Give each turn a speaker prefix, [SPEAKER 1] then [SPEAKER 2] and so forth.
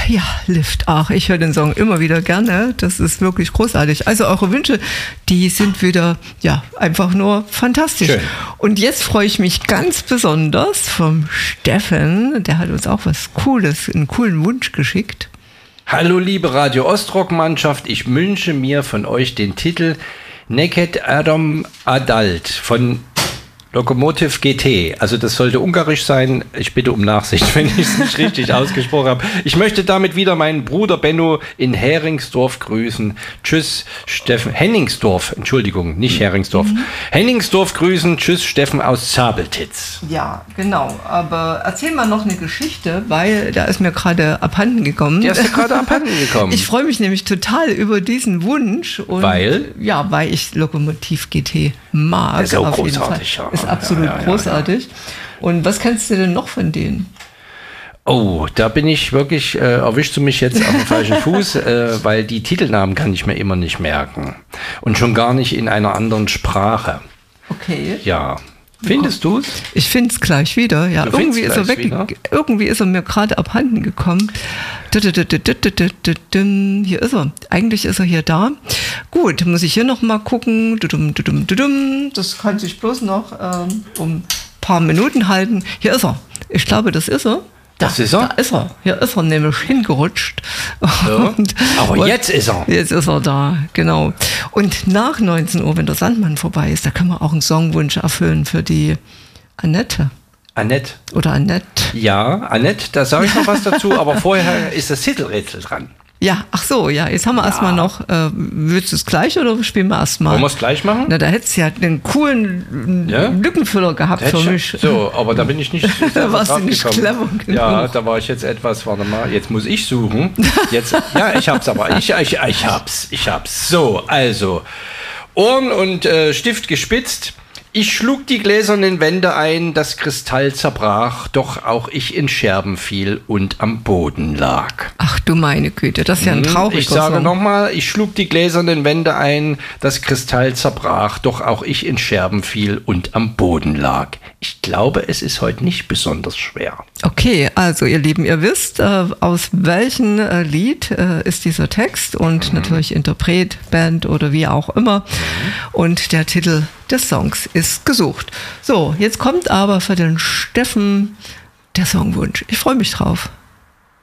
[SPEAKER 1] Ja, Lift. Ach, ich höre den Song immer wieder gerne. Das ist wirklich großartig. Also eure Wünsche, die sind wieder, ja, einfach nur fantastisch.
[SPEAKER 2] Schön.
[SPEAKER 1] Und jetzt freue ich mich ganz besonders vom Steffen. Der hat uns auch was Cooles, einen coolen Wunsch geschickt.
[SPEAKER 2] Hallo liebe Radio Ostrock-Mannschaft, ich wünsche mir von euch den Titel Naked Adam Adult von Lokomotiv GT, also das sollte ungarisch sein. Ich bitte um Nachsicht, wenn ich es nicht richtig ausgesprochen habe. Ich möchte damit wieder meinen Bruder Benno in Heringsdorf grüßen. Tschüss, Steffen. Henningsdorf, Entschuldigung, nicht Heringsdorf. Henningsdorf grüßen. Tschüss, Steffen aus Zabeltitz.
[SPEAKER 1] Ja, genau. Aber erzähl mal noch eine Geschichte, weil da ist mir gerade abhanden gekommen.
[SPEAKER 2] Der ist ja gerade abhanden gekommen.
[SPEAKER 1] Ich freue mich nämlich total über diesen Wunsch. Und
[SPEAKER 2] weil?
[SPEAKER 1] Ja, weil ich Lokomotiv GT mag.
[SPEAKER 2] Das ist auch
[SPEAKER 1] auf jeden
[SPEAKER 2] großartig,
[SPEAKER 1] Fall.
[SPEAKER 2] ja.
[SPEAKER 1] Ist absolut großartig. Und was kennst du denn noch von denen?
[SPEAKER 2] Oh, da bin ich wirklich, erwischst du mich jetzt auf dem falschen Fuß, weil die Titelnamen kann ich mir immer nicht merken. Und schon gar nicht in einer anderen Sprache.
[SPEAKER 1] Okay.
[SPEAKER 2] Ja. Findest du es?
[SPEAKER 1] Ich finde es gleich wieder. Ja, irgendwie ist er weg. Irgendwie ist er mir gerade abhanden gekommen. Hier ist er. Eigentlich ist er hier da. Gut, muss ich hier noch mal gucken. Das kann sich bloß noch um ein paar Minuten halten. Hier ist er. Ich glaube, das ist er.
[SPEAKER 2] Das ist er?
[SPEAKER 1] Da ist er. Hier ist er nämlich hingerutscht.
[SPEAKER 2] Ja. Aber jetzt ist er.
[SPEAKER 1] Jetzt ist er da, genau. Und nach 19 Uhr, wenn der Sandmann vorbei ist, da können wir auch einen Songwunsch erfüllen für die Annette.
[SPEAKER 2] Annette.
[SPEAKER 1] Oder Annette.
[SPEAKER 2] Ja, Annette, da sage ich noch was dazu, aber vorher ist das Titelrätsel dran.
[SPEAKER 1] Ja, ach so, ja, jetzt haben wir erstmal noch, willst du es gleich oder spielen wir erstmal?
[SPEAKER 2] Wollen wir es gleich machen?
[SPEAKER 1] Na, da hättest du ja einen coolen Lückenfüller gehabt für mich.
[SPEAKER 2] So, aber da bin ich nicht
[SPEAKER 1] da warst du nicht clever genug.
[SPEAKER 2] Ja, da war ich jetzt etwas, warte mal, jetzt muss ich suchen. Jetzt, ja, ich hab's aber, ich hab's. So, also, Ohren und Stift gespitzt. Ich schlug die gläsernen Wände ein, das Kristall zerbrach, doch auch ich in Scherben fiel und am Boden lag.
[SPEAKER 1] Ach du meine Güte, das ist ja ein trauriger
[SPEAKER 2] Ich sage
[SPEAKER 1] Song.
[SPEAKER 2] nochmal, ich schlug die gläsernen Wände ein, das Kristall zerbrach, doch auch ich in Scherben fiel und am Boden lag. Ich glaube, es ist heute nicht besonders schwer.
[SPEAKER 1] Okay, also ihr Lieben, ihr wisst, aus welchem Lied ist dieser Text und natürlich Interpret, Band oder wie auch immer. Und der Titel des Songs ist gesucht. So, jetzt kommt aber für den Steffen der Songwunsch. Ich freue mich drauf.